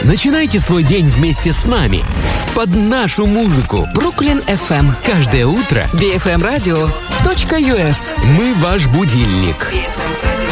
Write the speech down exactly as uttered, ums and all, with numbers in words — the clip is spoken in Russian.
Начинайте свой день вместе с нами. Под нашу музыку. Бруклин эф эм. Каждое утро. би эф эм радио точка ю эс. Мы ваш будильник.